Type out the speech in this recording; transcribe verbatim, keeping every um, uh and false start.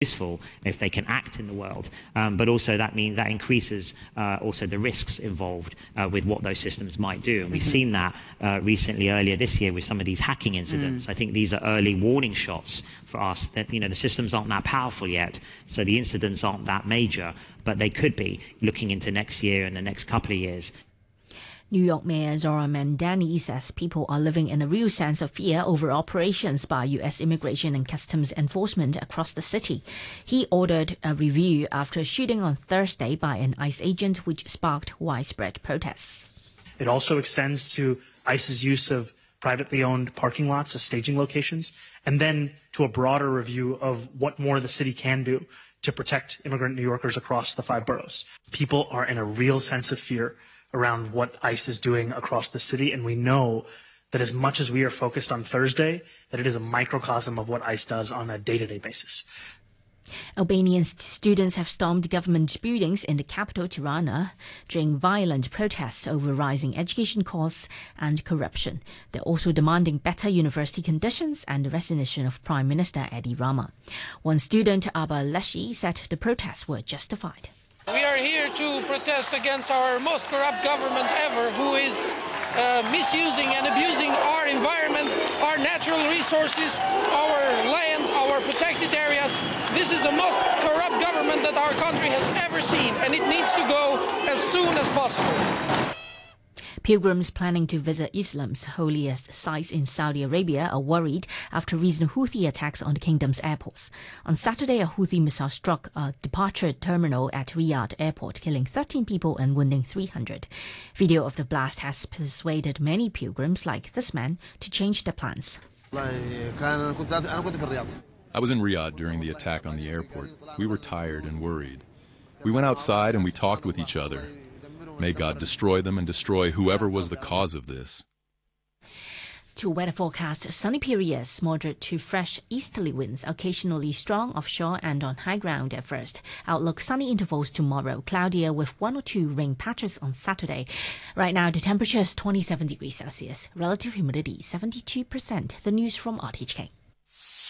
useful if they can act in the world, um, but also that means that increases uh, also the risks involved uh, with what those systems might do. And we've mm-hmm. seen that uh, recently earlier this year with some of these hacking incidents. Mm. I think these are early warning shots for us that, you know, the systems aren't that powerful yet, so the incidents aren't that major, but they could be looking into next year and the next couple of years. New York Mayor Zohran Mamdani says people are living in a real sense of fear over operations by U S Immigration and Customs Enforcement across the city. He ordered a review after a shooting on Thursday by an ICE agent, which sparked widespread protests. It also extends to ICE's use of privately owned parking lots as staging locations, and then to a broader review of what more the city can do to protect immigrant New Yorkers across the five boroughs. People are in a real sense of fear around what ICE is doing across the city, and we know that as much as we are focused on Thursday, that it is a microcosm of what ICE does on a day-to-day basis. Albanian students have stormed government buildings in the capital, Tirana, during violent protests over rising education costs and corruption. They're also demanding better university conditions and the resignation of Prime Minister Edi Rama. One student, Abba Leshi, said the protests were justified. We are here to protest against our most corrupt government ever, who is uh, misusing and abusing our environment, our natural resources, our lands, our protected areas. This is the most corrupt government that our country has ever seen, and it needs to go as soon as possible. Pilgrims planning to visit Islam's holiest sites in Saudi Arabia are worried after recent Houthi attacks on the kingdom's airports. On Saturday, a Houthi missile struck a departure terminal at Riyadh airport, killing thirteen people and wounding three hundred. Video of the blast has persuaded many pilgrims, like this man, to change their plans. I was in Riyadh during the attack on the airport. We were tired and worried. We went outside and we talked with each other. May God destroy them and destroy whoever was the cause of this. To weather forecast, sunny periods, moderate to fresh easterly winds, occasionally strong offshore and on high ground at first. Outlook, sunny intervals tomorrow, cloudier with one or two rain patches on Saturday. Right now, the temperature is twenty-seven degrees Celsius, relative humidity seventy-two percent. The news from R T H K.